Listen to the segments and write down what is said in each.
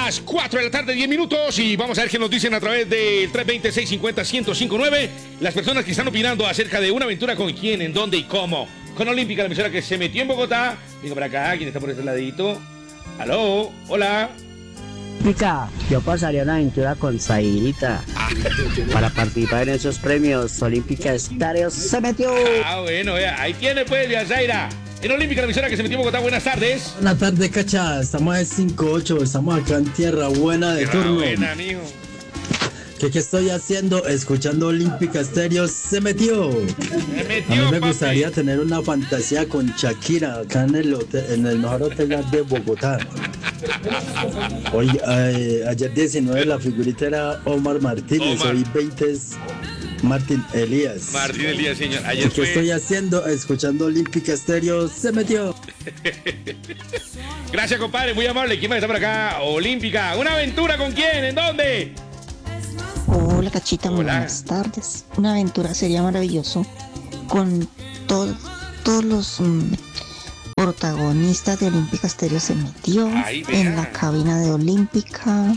las 4 de la tarde, 10 minutos, y vamos a ver qué nos dicen a través del 320-650-1059 las personas que están opinando acerca de una aventura con quién, en dónde y cómo. Con Olímpica, la emisora que se metió en Bogotá. Venga para acá, ¿quién está por este ladito? Aló, hola. Pica, yo pasaría una aventura con Zairita para participar en esos premios. Olímpica Estéreo se metió. Bueno, ahí tiene pues, ya Zaira. En Olímpica, la emisora que se metió en Bogotá, buenas tardes. Buenas tardes, Cacha. Estamos en 5-8, estamos acá en Tierra Buena de turno. Buena, mijo. ¿Qué estoy haciendo? Escuchando Olímpica Estéreo se metió. A mí me gustaría tener una fantasía con Shakira acá en el hotel, en el mejor hotel de Bogotá. Hoy, ayer 19 la figurita era Omar Martínez, hoy 20 es Martín Elías. Martín Elías, señor. Ayer ¿Qué estoy haciendo? Escuchando Olímpica Estéreo se metió. Gracias, compadre, muy amable. ¿Quién más está por acá? Olímpica. ¿Una aventura con quién? ¿En dónde? Hola, Cachita, muy buenas tardes. Una aventura sería maravilloso con todos los protagonistas de Olímpica Estéreo se metió en la cabina de Olímpica,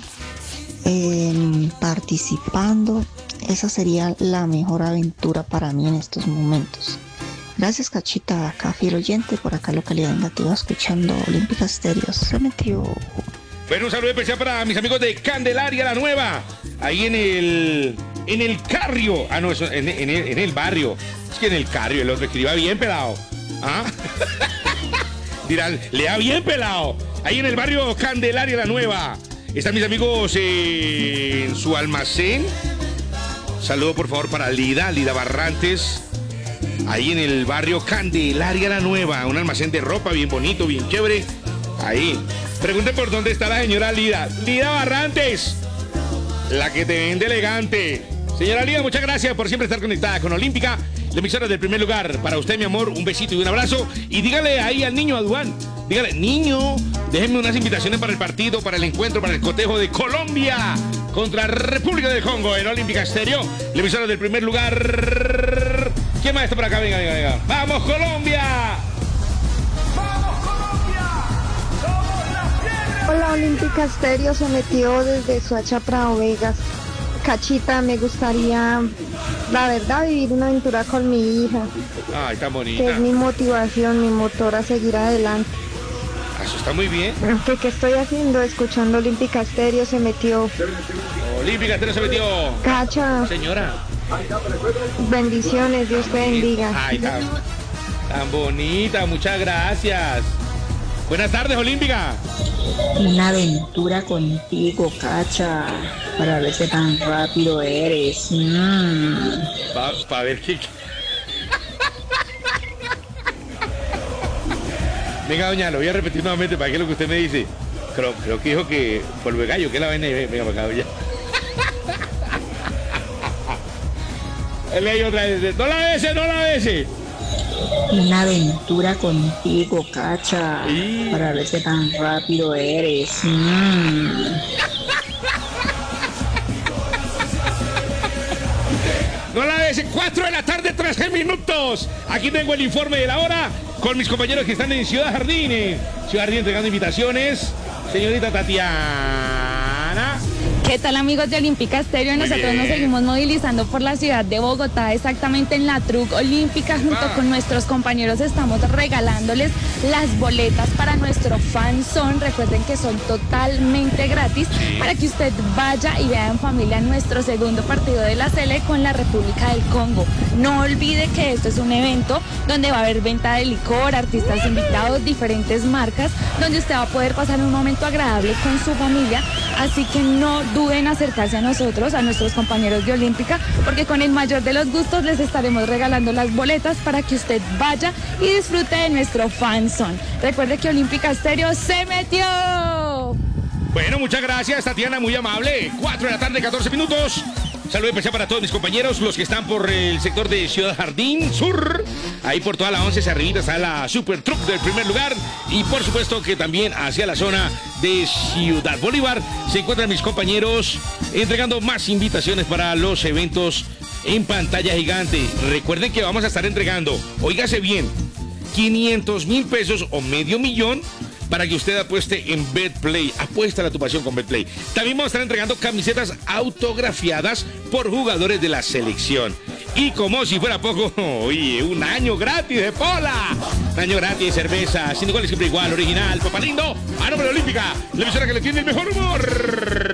participando. Esa sería la mejor aventura para mí en estos momentos. Gracias, Cachita, acá fiel oyente, por acá localidad Engativá, escuchando Olímpica Estéreo se metió. Bueno, un saludo especial para mis amigos de Candelaria la Nueva, ahí en el Carrio. Ah, no, eso, en el barrio. Es que en el Carrio, el otro escriba bien pelado. ¿Ah? Dirán, lea bien pelado. Ahí en el barrio Candelaria la Nueva. Están mis amigos en su almacén. Saludo por favor para Lida Barrantes. Ahí en el barrio Candelaria la Nueva, un almacén de ropa bien bonito, bien chévere. Ahí. Pregunten por dónde está la señora Lida. Lida Barrantes, la que te vende elegante. Señora Lida, muchas gracias por siempre estar conectada con Olímpica, la emisora del primer lugar. Para usted, mi amor, un besito y un abrazo. Y dígale ahí al niño, a Duan, dígale, niño, déjenme unas invitaciones para el partido, para el encuentro, para el cotejo de Colombia contra República del Congo en Olímpica Estéreo, la emisora del primer lugar. ¿Quién más está por acá? Venga. ¡Vamos, Colombia! Hola, Olímpica Estéreo se metió desde Soacha, Prado Vegas. Cachita, me gustaría, la verdad, vivir una aventura con mi hija. Ay, tan bonita. Que es mi motivación, mi motor a seguir adelante. Eso está muy bien. ¿Qué estoy haciendo? Escuchando Olímpica Estéreo se metió. Olímpica Estéreo se metió. Cacha. Señora. Bendiciones, Dios te bendiga. Ay, tan bonita, muchas gracias. Buenas tardes, Olímpica. Una aventura contigo, Cacha, para ver qué tan rápido eres. Para ver qué. Venga, doña, lo voy a repetir nuevamente para que lo que usted me dice. Creo que dijo que polvo de gallo, que la vaina. Venga para acá, doña. Leí otra vez. No la bese. Una aventura contigo, Cacha, para ver qué tan rápido eres. No la bese. 4 de la tarde, 13 minutos. Aquí tengo el informe de la hora con mis compañeros que están en Ciudad Jardín. Ciudad Jardín entregando invitaciones. Señorita Tatiana. ¿Qué tal, amigos de Olímpica Estéreo? Nosotros nos seguimos movilizando por la ciudad de Bogotá, exactamente en la Truc Olímpica. Junto con nuestros compañeros estamos regalándoles las boletas para nuestro Fan Zone. Recuerden que son totalmente gratis para que usted vaya y vea en familia nuestro segundo partido de la Sele con la República del Congo. No olvide que esto es un evento donde va a haber venta de licor, artistas invitados, diferentes marcas, donde usted va a poder pasar un momento agradable con su familia. Así que no duden en acercarse a nosotros, a nuestros compañeros de Olímpica, porque con el mayor de los gustos les estaremos regalando las boletas para que usted vaya y disfrute de nuestro Fan Zone. Recuerde que Olímpica Estéreo se metió. Bueno, muchas gracias, Tatiana, muy amable. 4 de la tarde, 14 minutos. Saludo especial para todos mis compañeros, los que están por el sector de Ciudad Jardín Sur. Ahí por toda la 11 hacia arribita está la Super Truck del primer lugar. Y por supuesto que también hacia la zona de Ciudad Bolívar se encuentran mis compañeros entregando más invitaciones para los eventos en pantalla gigante. Recuerden que vamos a estar entregando, óigase bien, 500,000 pesos o $500,000 para que usted apueste en BetPlay. Apuesta a tu pasión con BetPlay. También vamos a estar entregando camisetas autografiadas por jugadores de la selección. Y como si fuera poco, oye, un año gratis de Pola. Un año gratis de cerveza, sin igual, siempre igual, original, papá lindo, a nombre de Olímpica, la emisora que le tiene el mejor humor.